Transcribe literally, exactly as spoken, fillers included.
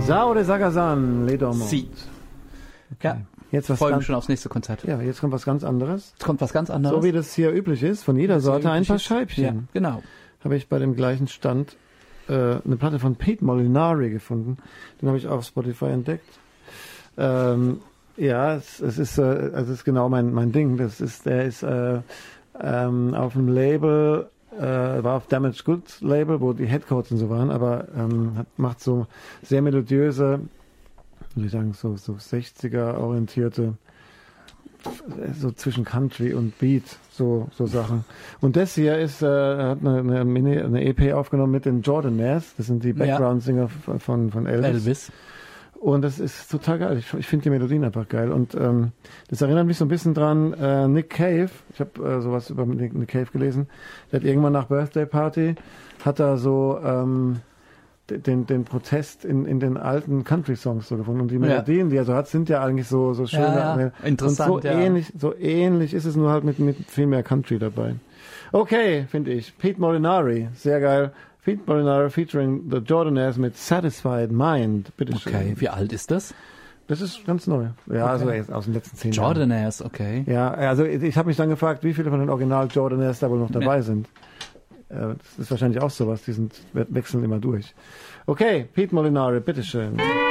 Sao de Sagazan, Les Dormants. Sie. Okay. Ja. Jetzt was Ich freue ganz, mich schon aufs nächste Konzert. Ja, jetzt kommt was ganz anderes. Jetzt kommt was ganz anderes. So wie das hier üblich ist, von jeder Sorte ein paar Scheibchen. Ja, genau. Habe ich bei dem gleichen Stand äh, eine Platte von Pete Molinari gefunden. Den habe ich auf Spotify entdeckt. Ähm, ja, es, es ist äh, also es ist genau mein mein Ding. Das ist, der ist äh, ähm, auf dem Label, äh, war auf Damaged Goods Label, wo die Headcoats und so waren, aber ähm, hat, macht so sehr melodiöse, wie ich sagen, so, so sechziger orientierte, so zwischen Country und Beat, so, so Sachen. Und das hier ist, äh, er hat eine, eine, Mini, eine E P aufgenommen mit den Jordanaires, das sind die Background-Singer von, von, von Elvis. Elvis. Und das ist total geil. Ich, ich finde die Melodien einfach geil. Und ähm, das erinnert mich so ein bisschen dran, äh, Nick Cave, ich habe äh, sowas über Nick, Nick Cave gelesen, der hat irgendwann nach Birthday Party, hat er so ähm, den, den Protest in, in den alten Country-Songs so gefunden. Und die Melodien, ja. die er so hat, sind ja eigentlich so, so schön. Ja, ja. Interessant, und so ja. ähnlich, so ähnlich ist es nur halt mit, mit viel mehr Country dabei. Okay, finde ich. Pete Molinari, sehr geil. Pete Molinari featuring the Jordanaires mit Satisfied Mind. Bitte schön. Okay, wie alt ist das? Das ist ganz neu. Ja, okay. Also aus den letzten zehn Jahren. Jordanaires, okay. Ja, also ich habe mich dann gefragt, wie viele von den Original Jordanaires da wohl noch dabei ja. sind. Das ist wahrscheinlich auch sowas, die sind, wechseln immer durch. Okay, Pete Molinari, bitteschön.